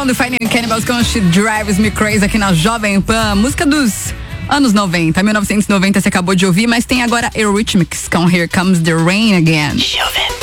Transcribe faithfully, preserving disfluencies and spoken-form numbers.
Som do Fine Cannibals com She Drives Me Crazy aqui na Jovem Pan. Música dos anos noventa, mil novecentos e noventa você acabou de ouvir, mas tem agora Eurythmics com Here Comes the Rain Again. Jovem